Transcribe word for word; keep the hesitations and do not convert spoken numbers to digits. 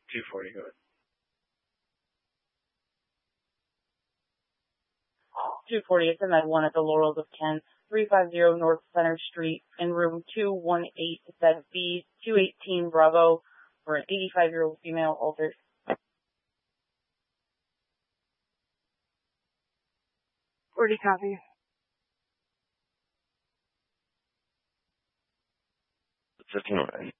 two forty, go ahead. two forty, it's in that one at the Laurels of Kent, three fifty North Center Street, in room two one eight, set B, two eighteen Bravo, for an eighty-five-year-old female altered. forty copy. fifteen right.